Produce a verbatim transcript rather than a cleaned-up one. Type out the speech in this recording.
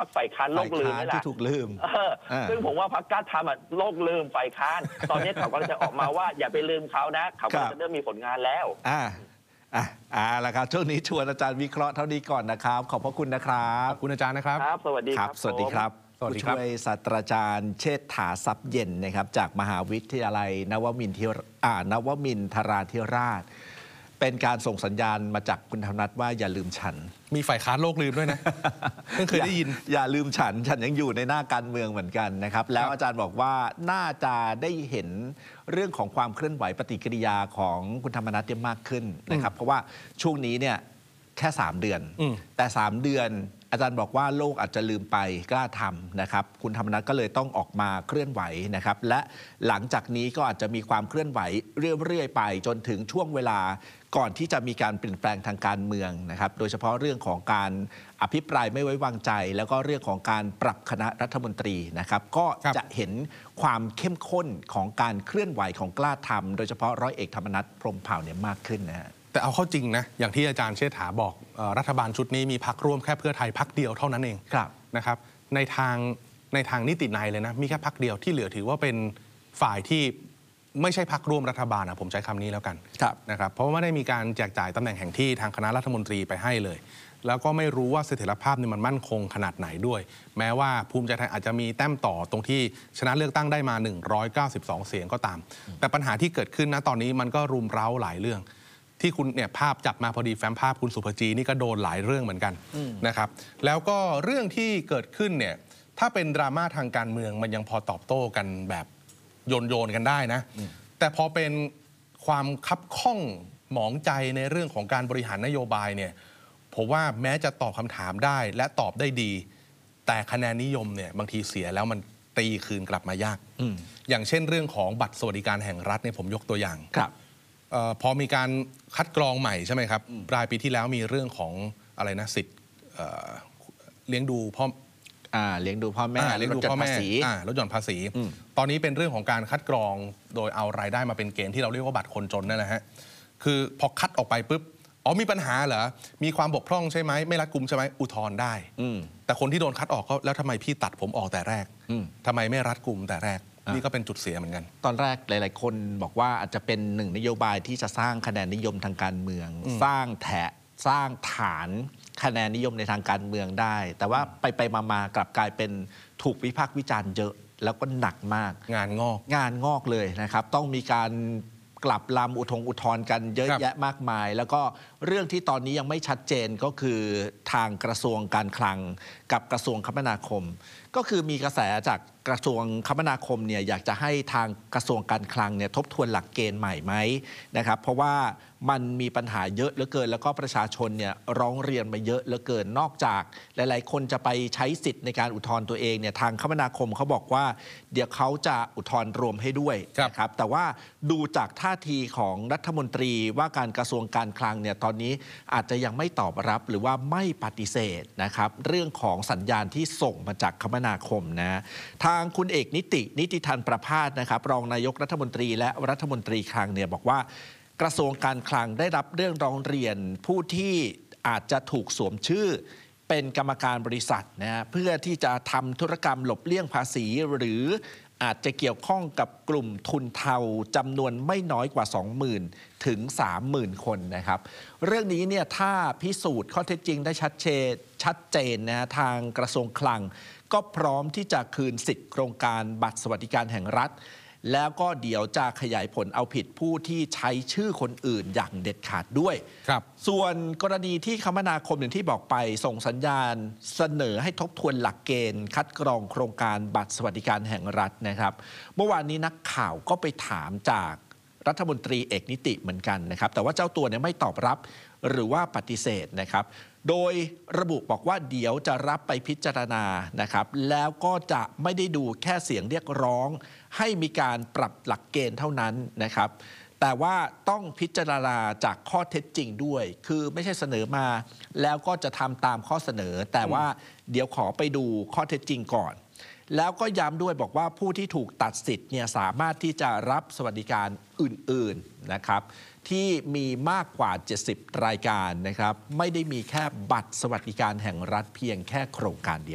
รรคฝ่ายค้านโลกลืมนี่แหละที่ถูกลืมซึ่งผมว่าพรรคกล้าทำอ่ะโลกลืมฝ่ายค้านตอนนี้เขาก็จะออกมาว่าอย่าไปลืมเขานะเขาก็จะเริ่มมีผลงานแล้วอ่าอ่าอ่าละครับช่วงนี้ชวนอาจารย์วิเคราะห์เท่านี้ก่อนนะครับขอบพระคุณนะครับขอบคุณอาจารย์นะครับครับสวัสดีครับสวัสดีครับผู้ช่วยศาสตราจารย์เชษฐาทรัพย์เย็นนะครับจากมหาวิทยาลัยนวมินทร์อ่านวมินทราธิราชเป็นการส่งสัญญาณมาจากคุณธรรมนัสว่าอย่าลืมฉันมีฝ่ายค้านโลกลืมด้วยนะเพิ่งเคยได้ยินอย่าลืมฉันฉันยังอยู่ในหน้าการเมืองเหมือนกันนะครับแล้วอาจารย์บอกว่าน่าจะได้เห็นเรื่องของความเคลื่อนไหวปฏิกิริยาของคุณธรรมนัสมากขึ้นนะครับเพราะว่าช่วงนี้เนี่ยแค่สามเดือนแต่สามเดือนอาจารย์บอกว่าโลกอาจจะลืมไปกล้าทำนะครับคุณธรรมนัสก็เลยต้องออกมาเคลื่อนไหวนะครับและหลังจากนี้ก็อาจจะมีความเคลื่อนไหวเรื่อยๆไปจนถึงช่วงเวลาก่อนที่จะมีการเปลี่ยนแปลงทางการเมืองนะครับโดยเฉพาะเรื่องของการอภิปรายไม่ไว้วางใจแล้วก็เรื่องของการปรับคณะรัฐมนตรีนะครับก็จะเห็นความเข้มข้นของการเคลื่อนไหวของกล้าทำโดยเฉพาะร้อยเอกธรรมนัสพรหมเผ่าเนี่ยมากขึ้นนะฮะแต่เอาเข้าจริงนะอย่างที่อาจารย์เชษฐาบอกรัฐบาลชุดนี้มีพรรคร่วมแค่เพื่อไทยพรรคเดียวเท่านั้นเองนะครับในทางในทางนิตินัยเลยนะมีแค่พรรคเดียวที่เหลือถือว่าเป็นฝ่ายที่ไม่ใช่พรรคร่วมรัฐบาลนะผมใช้คำนี้แล้วกันนะครับเพราะว่าไม่ได้มีการแจกจ่ายตำแหน่งแห่งที่ทางคณะรัฐมนตรีไปให้เลยแล้วก็ไม่รู้ว่าเสถียรภาพนี่มันมั่นคงขนาดไหนด้วยแม้ว่าภูมิใจไทยอาจจะมีแต้มต่อตรงที่ชนะเลือกตั้งได้มาหนึ่งร้อยเก้าสิบสองเสียงก็ตามแต่ปัญหาที่เกิดขึ้นนะตอนนี้มันก็รุมเร้าหลายเรื่องที่คุณเนี่ยภาพจับมาพอดีแฟ้มภาพคุณสุภจีนี่ก็โดนหลายเรื่องเหมือนกันนะครับแล้วก็เรื่องที่เกิดขึ้นเนี่ยถ้าเป็นดราม่าทางการเมืองมันยังพอตอบโต้กันแบบโยนโยนกันได้นะแต่พอเป็นความคับข้องหมองใจในเรื่องของการบริหารนโยบายเนี่ยผมว่าแม้จะตอบคำถามได้และตอบได้ดีแต่คะแนนนิยมเนี่ยบางทีเสียแล้วมันตีคืนกลับมายาก อ, อย่างเช่นเรื่องของบัตรสวัสดิการแห่งรัฐเนี่ยผมยกตัวอย่างอ, พอมีการคัดกรองใหม่ใช่ไหมครับปลายปีที่แล้วมีเรื่องของอะไรนะสิทธิ์เลี้ยงดูพ่อเลี้ยงดูพ่อแม่เลี้ยงดูพ่อแม่ลดหย่อนภาษีตอนนี้เป็นเรื่องของการคัดกรองโดยเอารายได้มาเป็นเกณฑ์ที่เราเรียกว่าบัตรคนจนนั่นแหละฮะคือพอคัดออกไปปุ๊บอ๋อมีปัญหาเหรอมีความบกพร่องใช่ไหมไม่รัดกุมใช่ไหมอุทธรณ์ได้แต่คนที่โดนคัดออกก็แล้วทำไมพี่ตัดผมออกแต่แรกทำไมไม่รัดกุมแต่แรกนี่ก็เป็นจุดเสียเหมือนกันตอนแรกหลายๆคนบอกว่าอาจจะเป็นหนึ่งนโยบายที่จะสร้างคะแนนนิยมทางการเมืองสร้างแถะสร้างฐานคะแนนนิยมในทางการเมืองได้แต่ว่าไปไปมาๆกลับกลายเป็นถูกวิพากษ์วิจารณ์เยอะแล้วก็หนักมากงานงอกงานงอกเลยนะครับต้องมีการกลับลำอุทงอุทธรณ์กันเยอะแยะมากมายแล้วก็เรื่องที่ตอนนี้ยังไม่ชัดเจนก็คือทางกระทรวงการคลังกับกระทรวงคมนาคมก็คือมีกระแสจากกระทรวงคมนาคมเนี่ยอยากจะให้ทางกระทรวงการคลังเนี่ยทบทวนหลักเกณฑ์ใหม่ไหมนะครับเพราะว่ามันมีปัญหาเยอะเหลือเกินแล้วก็ประชาชนเนี่ยร้องเรียนมาเยอะเหลือเกินนอกจากหลายๆคนจะไปใช้สิทธิ์ในการอุทธรณ์ตัวเองเนี่ยทางคมนาคมเขาบอกว่าเดี๋ยวเขาจะอุทธรณ์รวมให้ด้วยนะครับแต่ว่าดูจากท่าทีของรัฐมนตรีว่าการกระทรวงการคลังเนี่ยตอนนี้อาจจะยังไม่ตอบรับหรือว่าไม่ปฏิเสธนะครับเรื่องของสัญญาณที่ส่งมาจากคมนาคมนะทางคุณเอกนิตินิติธันประภาสนะครับรองนายกรัฐมนตรีและรัฐมนตรีคลังเนี่ยบอกว่ากระทรวงการคลังได้รับเรื่องร้องเรียนผู้ที่อาจจะถูกสวมชื่อเป็นกรรมการบริษัทนะเพื่อที่จะทำธุรกรรมหลบเลี่ยงภาษีหรืออาจจะเกี่ยวข้องกับกลุ่มทุนเทาจำนวนไม่น้อยกว่า สองหมื่น ถึง สามหมื่น คนนะครับเรื่องนี้เนี่ยถ้าพิสูจน์ข้อเท็จจริงได้ชัดเจนชัดเจนนะทางกระทรวงคลังก็พร้อมที่จะคืนสิทธิโครงการบัตรสวัสดิการแห่งรัฐแล้วก็เดี๋ยวจะขยายผลเอาผิดผู้ที่ใช้ชื่อคนอื่นอย่างเด็ดขาดด้วยครับส่วนกรณีที่คมนาคมอย่างที่บอกไปส่งสัญญาณเสนอให้ทบทวนหลักเกณฑ์คัดกรองโครงการบัตรสวัสดิการแห่งรัฐนะครับเมื่อวานนี้นักข่าวก็ไปถามจากรัฐมนตรีเอกนิติเหมือนกันนะครับแต่ว่าเจ้าตัวเนี่ยไม่ตอบรับหรือว่าปฏิเสธนะครับโดยระบุบอกว่าเดี๋ยวจะรับไปพิจารณานะครับแล้วก็จะไม่ได้ดูแค่เสียงเรียกร้องให้มีการปรับหลักเกณฑ์เท่านั้นนะครับแต่ว่าต้องพิจารณาจากข้อเท็จจริงด้วยคือไม่ใช่เสนอมาแล้วก็จะทำตามข้อเสนอแต่ว่าเดี๋ยวขอไปดูข้อเท็จจริงก่อนแล้วก็ย้ำด้วยบอกว่าผู้ที่ถูกตัดสิทธิ์เนี่ยสามารถที่จะรับสวัสดิการอื่นๆนะครับที่มีมากกว่าเจ็ดสิบรายการนะครับไม่ได้มีแค่บัตรสวัสดิการแห่งรัฐเพียงแค่โครงการเดียว